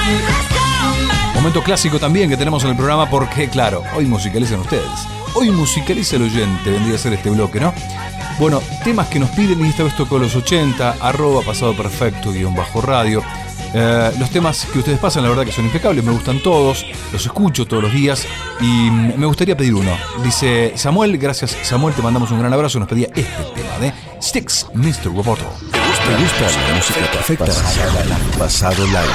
Momento clásico también que tenemos en el programa porque, claro, hoy musicalizan ustedes. Hoy musicaliza el oyente, vendría a ser este bloque, ¿no? Bueno, temas que nos piden, y esta vez tocó los 80, @pasadoperfecto _radio. Los temas que ustedes pasan, la verdad que son impecables, me gustan todos, los escucho todos los días y me gustaría pedir uno. Dice Samuel, gracias Samuel, te mandamos un gran abrazo, nos pedía este tema de Styx, Mr. Roboto. ¿Te gusta la música perfecta? Pasado live.